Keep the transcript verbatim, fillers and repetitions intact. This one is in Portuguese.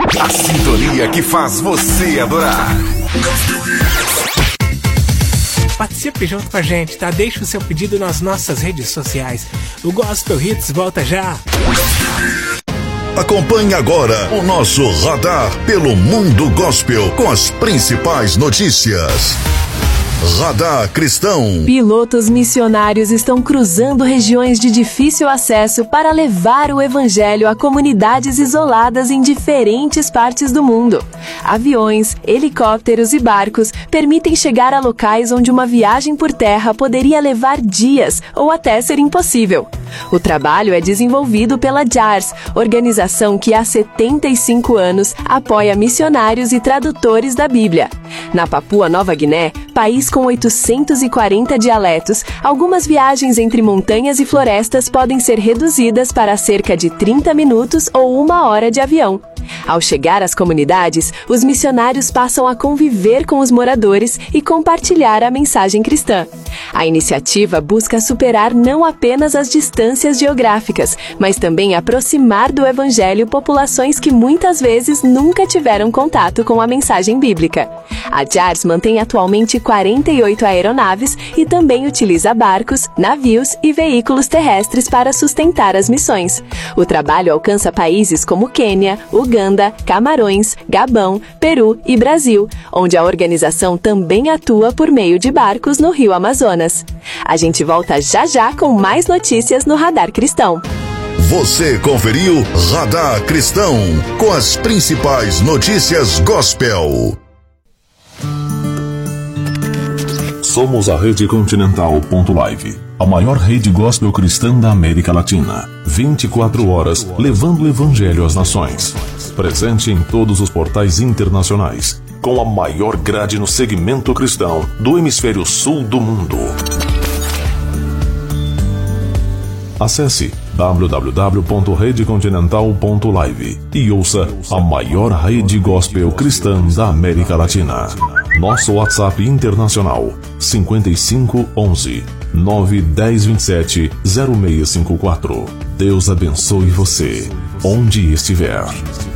A sintonia que faz você adorar. Participe junto com a gente, tá? Deixe o seu pedido nas nossas redes sociais. O Gospel Hits volta já. Acompanhe agora o nosso radar pelo mundo gospel com as principais notícias. Radar Cristão. Pilotos missionários estão cruzando regiões de difícil acesso para levar o evangelho a comunidades isoladas em diferentes partes do mundo. Aviões, helicópteros e barcos permitem chegar a locais onde uma viagem por terra poderia levar dias ou até ser impossível. O trabalho é desenvolvido pela J A R S, organização que há setenta e cinco anos apoia missionários e tradutores da Bíblia. Na Papua Nova Guiné, país com oitocentos e quarenta dialetos, algumas viagens entre montanhas e florestas podem ser reduzidas para cerca de trinta minutos ou uma hora de avião. Ao chegar às comunidades, os missionários passam a conviver com os moradores e compartilhar a mensagem cristã. A iniciativa busca superar não apenas as distâncias geográficas, mas também aproximar do evangelho populações que muitas vezes nunca tiveram contato com a mensagem bíblica. A J A R S mantém atualmente quarenta e oito aeronaves e também utiliza barcos, navios e veículos terrestres para sustentar as missões. O trabalho alcança países como Quênia, Uganda, Camarões, Gabão, Peru e Brasil, onde a organização também atua por meio de barcos no Rio Amazonas. A gente volta já já com mais notícias no Radar Cristão. Você conferiu Radar Cristão com as principais notícias gospel. Somos a Rede Continental ponto live, a maior rede gospel cristã da América Latina. vinte e quatro horas levando o evangelho às nações. Presente em todos os portais internacionais, com a maior grade no segmento cristão do hemisfério sul do mundo. Acesse w w w ponto rede continental ponto live e ouça a maior rede gospel cristã da América Latina. Nosso WhatsApp internacional cinquenta e cinco, onze, nove, dez, vinte e sete, zero seis cinco quatro. Deus abençoe você, onde estiver.